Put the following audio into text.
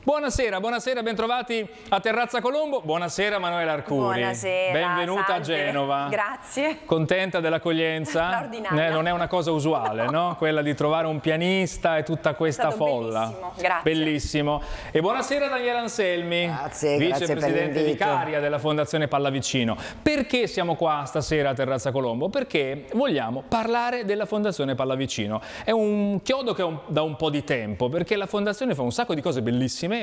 Buonasera, buonasera, bentrovati a Terrazza Colombo. Buonasera Manuela Arcuri. Buonasera. Benvenuta a Genova. Grazie. Contenta dell'accoglienza? Straordinaria. Non è una cosa usuale, no? Quella di trovare un pianista e tutta questa folla. Bellissimo, grazie. Bellissimo. E buonasera Daniela Anselmi. Grazie, vicepresidente vicaria della Fondazione Pallavicino. Perché siamo qua stasera a Terrazza Colombo? Perché vogliamo parlare della Fondazione Pallavicino. È un chiodo che da un po' di tempo, perché la Fondazione fa un sacco di cose bellissime.